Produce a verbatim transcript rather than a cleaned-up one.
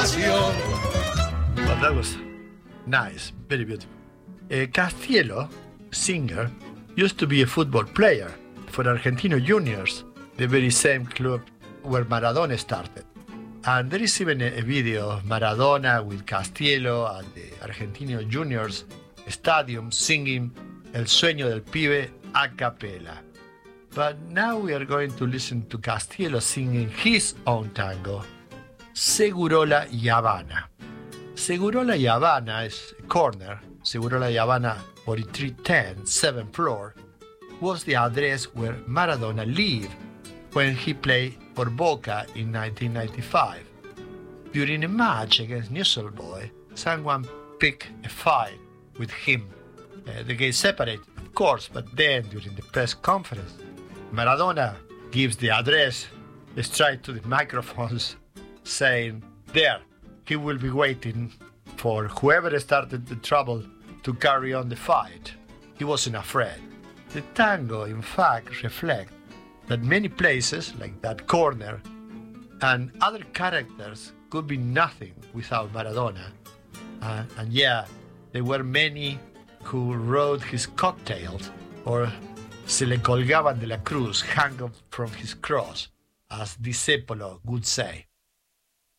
pasión. But that was nice, very beautiful. Uh, Castiello, singer, used to be a football player for Argentino Juniors, the very same club where Maradona started. And there is even a, a video of Maradona with Castiello at the Argentino Juniors Stadium singing El Sueño del Pibe a cappella. But now we are going to listen to Castiello singing his own tango, Segurola y Habana. Segurola y Habana is a corner. Segurola y Habana forty-three ten, seventh floor, was the address where Maradona lived when he played for Boca in nineteen ninety-five. During a match against Newell's Old Boys, someone picked a fight with him. Uh, they get separated, of course, but then during the press conference, Maradona gives the address straight to the microphones, saying, there, he will be waiting for whoever started the trouble to carry on the fight. He wasn't afraid. The tango, in fact, reflects that many places, like that corner, and other characters could be nothing without Maradona. Uh, and yeah, there were many who rode his coattails, or se le colgaban de la cruz, hung from his cross, as Discepolo would say.